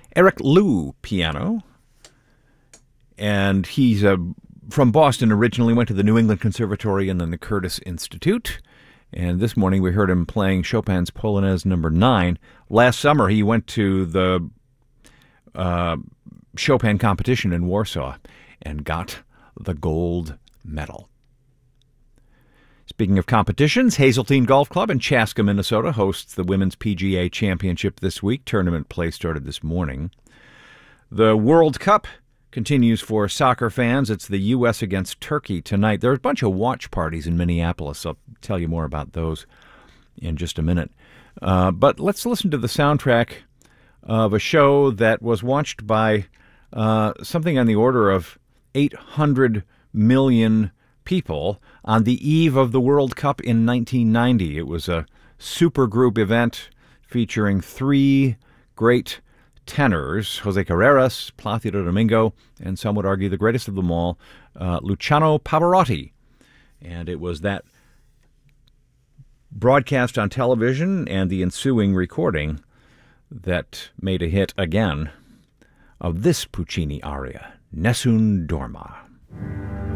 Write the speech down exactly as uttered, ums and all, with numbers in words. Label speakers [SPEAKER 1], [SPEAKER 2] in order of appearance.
[SPEAKER 1] Eric Liu piano, and he's uh, from Boston originally, went to the New England Conservatory and then the Curtis Institute. And this morning we heard him playing Chopin's Polonaise number nine. Last summer he went to the uh, Chopin competition in Warsaw and got the gold medal. Speaking of competitions, Hazeltine Golf Club in Chaska, Minnesota hosts the Women's P G A Championship this week. Tournament play started this morning. The World Cup continues for soccer fans. It's the U S against Turkey tonight. There are a bunch of watch parties in Minneapolis. I'll tell you more about those in just a minute. Uh, but let's listen to the soundtrack of a show that was watched by uh, something on the order of eight hundred million people on the eve of the World Cup in nineteen ninety. It was a supergroup event featuring three great tenors, Jose Carreras, Placido Domingo, and some would argue the greatest of them all, uh, Luciano Pavarotti. And it was that broadcast on television and the ensuing recording that made a hit again of this Puccini aria, Nessun Dorma.